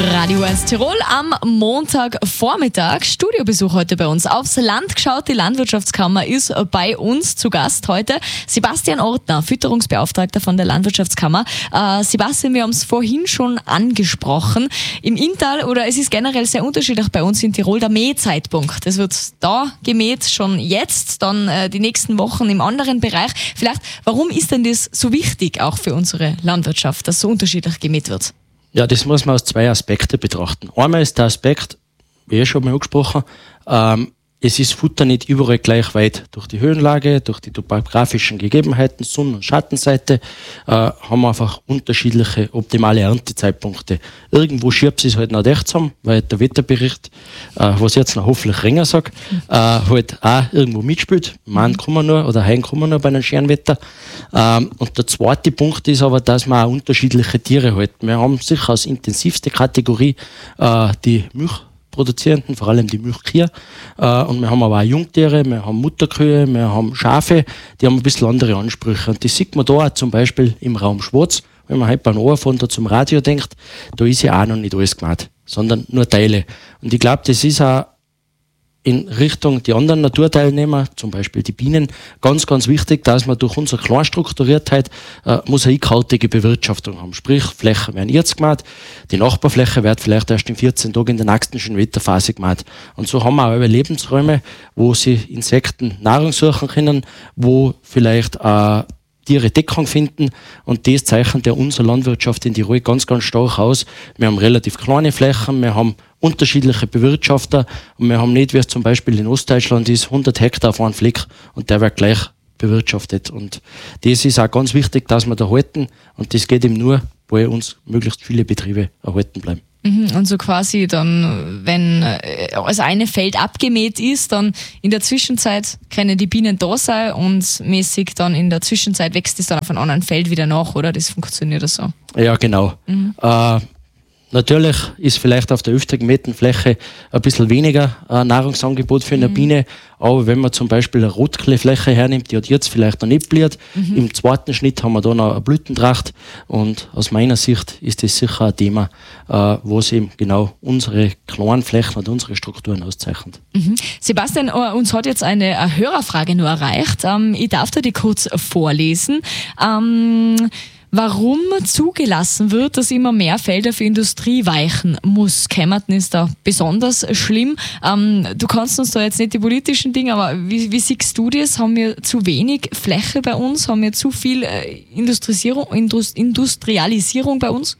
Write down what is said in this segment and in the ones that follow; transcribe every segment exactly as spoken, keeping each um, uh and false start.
Radio eins Tirol am Montagvormittag. Studiobesuch heute bei uns. Aufs Land geschaut, die Landwirtschaftskammer ist bei uns zu Gast heute. Sebastian Ortner, Fütterungsbeauftragter von der Landwirtschaftskammer. Äh, Sebastian, wir haben es vorhin schon angesprochen. Im Inntal, oder es ist generell sehr unterschiedlich bei uns in Tirol, der Mähzeitpunkt. Es wird da gemäht, schon jetzt, dann äh, die nächsten Wochen im anderen Bereich. Vielleicht, warum ist denn das so wichtig, auch für unsere Landwirtschaft, dass so unterschiedlich gemäht wird? Ja, das muss man aus zwei Aspekten betrachten. Einmal ist der Aspekt, wie ich schon mal angesprochen, ähm, es ist Futter nicht überall gleich weit. Durch die Höhenlage, durch die topografischen Gegebenheiten, Sonn- und Schattenseite, äh, haben wir einfach unterschiedliche optimale Erntezeitpunkte. Irgendwo schiebt es halt noch recht zusammen, weil der Wetterbericht, äh, was jetzt noch hoffentlich länger sagt, äh, halt auch irgendwo mitspielt. Mann kann man nur, oder heim kann man nur bei einem schönen Wetter. Ähm, und der zweite Punkt ist aber, dass wir auch unterschiedliche Tiere halten. Wir haben sicher als intensivste Kategorie äh, die Milch produzierenden, vor allem die Milchkühe. Äh, und wir haben aber auch Jungtiere, wir haben Mutterkühe, wir haben Schafe, die haben ein bisschen andere Ansprüche. Und das sieht man da auch zum Beispiel im Raum Schwarz, wenn man halt beim Anfahren da zum Radio denkt, da ist ja auch noch nicht alles gemacht, sondern nur Teile. Und ich glaube, das ist auch in Richtung die anderen Naturteilnehmer, zum Beispiel die Bienen, ganz, ganz wichtig, dass wir durch unsere Kleinstrukturiertheit äh, mosaikhaltige Bewirtschaftung haben. Sprich, Flächen werden jetzt gemacht, die Nachbarfläche wird vielleicht erst in vierzehn Tagen in der nächsten schönen Wetterphase gemacht. Und so haben wir auch Lebensräume, wo sich Insekten Nahrung suchen können, wo vielleicht äh, Tiere Deckung finden, und das zeichnet ja unsere Landwirtschaft in Tirol ganz, ganz stark aus. Wir haben relativ kleine Flächen, wir haben unterschiedliche Bewirtschafter und wir haben nicht, wie es zum Beispiel in Ostdeutschland ist, hundert Hektar auf einen Fleck und der wird gleich bewirtschaftet. Und das ist auch ganz wichtig, dass wir da halten, und das geht eben nur, weil uns möglichst viele Betriebe erhalten bleiben. Und so quasi dann, wenn das eine Feld abgemäht ist, dann in der Zwischenzeit können die Bienen da sein und mäßig dann in der Zwischenzeit wächst es dann auf einem anderen Feld wieder nach, oder? Das funktioniert so. Ja, genau. Mhm. Äh, Natürlich ist vielleicht auf der öfter gemähten Fläche ein bisschen weniger äh, Nahrungsangebot für eine mhm. Biene, aber wenn man zum Beispiel eine Rotkleefläche hernimmt, die hat jetzt vielleicht noch nicht blüht, mhm. im zweiten Schnitt haben wir da noch eine Blütentracht, und aus meiner Sicht ist das sicher ein Thema, äh, was eben genau unsere kleinen Flächen und unsere Strukturen auszeichnet. Mhm. Sebastian, uns hat jetzt eine, eine Hörerfrage nur erreicht. Ähm, ich darf dir die kurz vorlesen. Ähm, Warum zugelassen wird, dass immer mehr Felder für Industrie weichen muss. Kemmerton ist da besonders schlimm. Ähm, du kannst uns da jetzt nicht die politischen Dinge, aber wie, wie siehst du das? Haben wir zu wenig Fläche bei uns? Haben wir zu viel äh, Industrialisierung, Indust- Industrialisierung bei uns?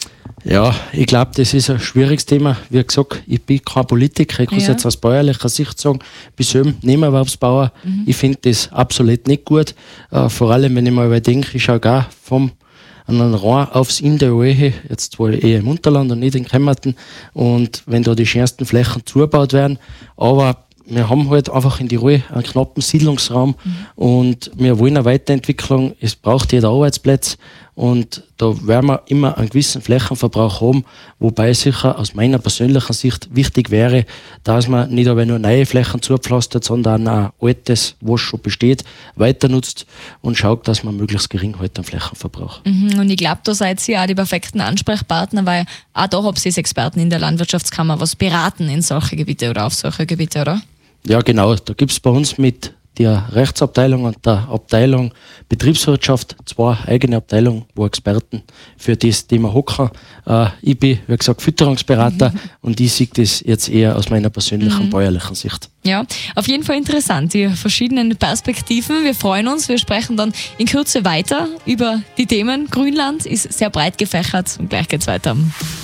Ja, ich glaube, das ist ein schwieriges Thema. Wie gesagt, ich bin kein Politiker, ich kann es ja. jetzt aus bäuerlicher Sicht sagen, bis eben Nebenerwerbsbauer. Mhm. Ich finde das absolut nicht gut. Äh, vor allem, wenn ich mal denke, ich schaue gar vom an einen Rohr aufs Inde Oehe, jetzt wohl eher im Unterland und nicht in Kemmerton, und wenn da die schönsten Flächen zugebaut werden, aber wir haben halt einfach in Tirol einen knappen Siedlungsraum mhm. und wir wollen eine Weiterentwicklung, es braucht jeder Arbeitsplatz, und da werden wir immer einen gewissen Flächenverbrauch haben, wobei sicher aus meiner persönlichen Sicht wichtig wäre, dass man nicht aber nur neue Flächen zupflastert, sondern auch altes, was schon besteht, weiter nutzt und schaut, dass man möglichst gering hält am Flächenverbrauch. Mhm, und ich glaube, da seid ihr auch die perfekten Ansprechpartner, weil auch da habt ihr Experten in der Landwirtschaftskammer was beraten in solche Gebiete oder auf solche Gebiete, oder? Ja, genau. Da gibt es bei uns mit der Rechtsabteilung und der Abteilung Betriebswirtschaft zwei eigene Abteilungen, wo Experten für das Thema hocken. Äh, ich bin, wie gesagt, Fütterungsberater mhm. und ich sehe das jetzt eher aus meiner persönlichen, mhm. bäuerlichen Sicht. Ja, auf jeden Fall interessant, die verschiedenen Perspektiven. Wir freuen uns, wir sprechen dann in Kürze weiter über die Themen. Grünland ist sehr breit gefächert und gleich geht's weiter.